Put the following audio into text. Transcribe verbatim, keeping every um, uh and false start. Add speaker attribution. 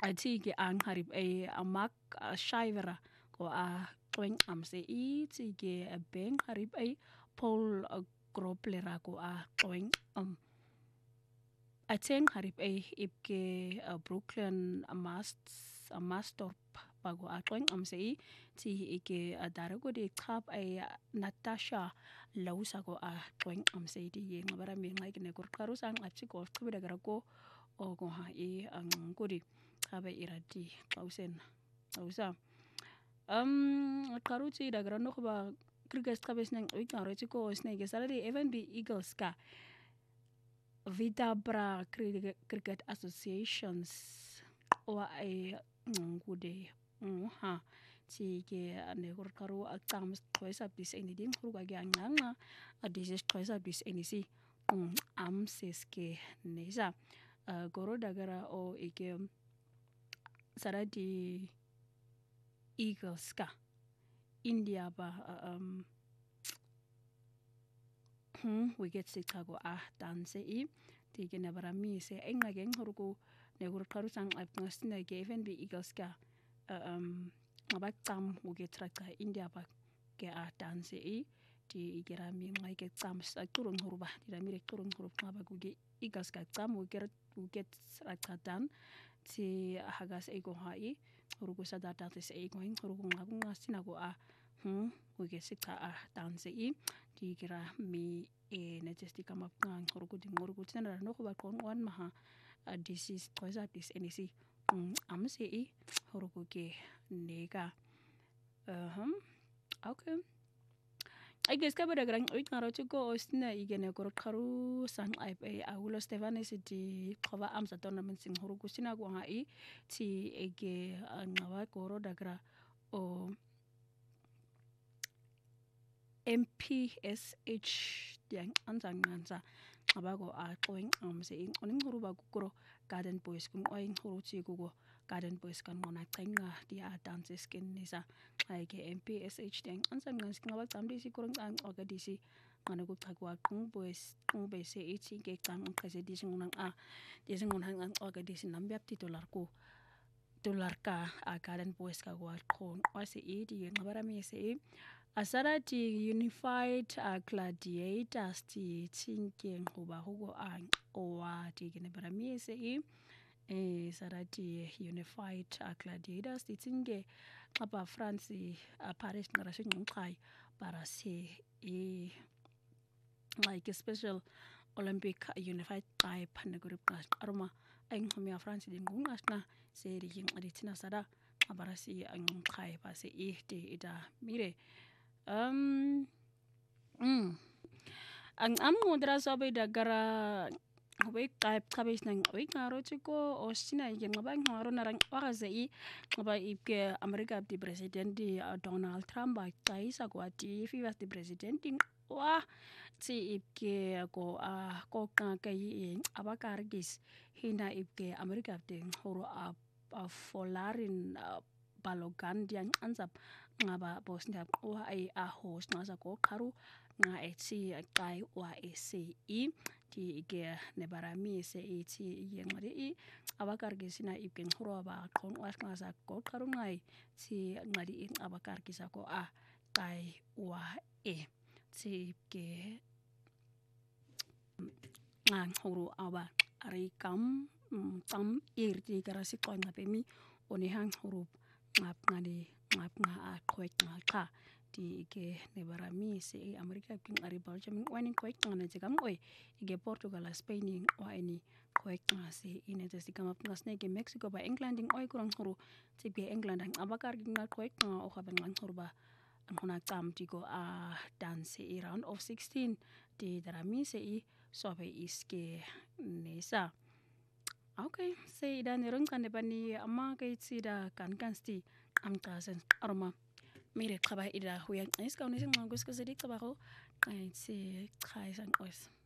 Speaker 1: Atiki ang harip ay amak shivera ko a tweng amse i tiki a beng harip ay Paul Groplera ko a tweng um ateng harip ay ipke Brooklyn Mast Mastorp bago a tweng amse i ti ike dare ko di kap ay Natasha lausa ko a tweng amse di ngabara mi ngai kine kur karusang atsi ko kubida ko o ko ha i ang kudi kabe irati kausen kausa um karuti da grano ba krigas kabes nang ignaroti ko snake salary even be eagles ka Vitabra Cricket Associations wa ay ngude ha ti ke ne kur karu akam koisa bis ini ding kuru ga nganga adis koisa bis ini si am seske neza goro dagara o ike saradi eagles ka India ba um hmm wicket sitago ah danse i tike na barami se enga geng horuko ne gur karu sang ap ngasina ke even be eagles ka um abak tam wicket traka India ba ke ah danse i ti igerami ngai ke tam sa turun horuba ti ramire turun horuba ngaba guge eagles ka tam wicket wicket traka dan ti hagas ego hai horuko sa data se ego hin horuko ngabu ngasina go ah hmm wicket sita ah danse i ti kira mi e na just kama ngang horuko di ngoruko tsena no ko ba kon wan maha disease koisa dis enisi am se i horuko ke nega um okay I guess ka bada grang oit ngaro chuko osna igene kor karu sang ai pe aulo Stefanes di khova am sa tournament sing horuko sina ko ngai ti ege ngawa koro dagra o M P S H yang anjang ngansa abago a going am saying oning huruba kukuro garden boys kun oing huru chi kugo garden boys kan mona tenga dia dances skin nisa ai ke M P S H yang anjang ngan skin abak tam disi kurang ang oga disi mana ku takwa kung boys kung bese ichi ke kang kase disi ngunang a disi ngunang ang oga disi nambiap titular ku tular ka a garden boys ka wa kon wase e di ngabara mi se asara ti unified uh, gladiators ti thinking hoba hugo ang owa ti gene bara mi se e eh sarati unified uh, gladiators ti thinge apa France a uh, Paris ngara shin kai para se e like a special Olympic unified type na group kas arma ang humia France din ngungas na se ri ing aditina sada abara si ang kai pa se e ti ida mire Um, mm. Ang amo dra sabi dagara wake type kabis nang wake ngaro chiko o sina igen ngabang ngaro narang wakaze i ngaba ipke America di president di uh, Donald Trump ba tai sa ko ati fi was di president ding wa si ipke ko a uh, ko ka kai abakar gis hina ipke America ding horo a uh, uh, folarin uh, balogan diang ansap ngaba bos ndap wa ai a host ngasa ko karu nga etsi kai wa ese i ti ge ne barami se i ti ye ngari i abakar gisina ipen horo ba kon was ngasa ko karu ngai ti ngari in abakar gisa ko a kai wa e ti ge ngang horo aba ari kam tam ir ti garasi ko ngape mi oni hang horo ngap ngadi ngap nga a kwek nga ka di ke nebarami se Amerika king ari Belgium wani kwek nga na jagam oi ige Portugal Spain wa ini kwek nga se ine tesi kamap nga snake Mexico ba England ing oi kurang huru ti ge England ang abakar nga kwek nga o habang lang huru ba ang huna tam ti go a dance i round of sixteen di darami se i sobe iske nesa. Okay, say dan ron kan bani amma kai tsida kan kan sti am kasen arma mere khaba ida huyan is kauni sing mangus ka sedik tabako kai si kai san os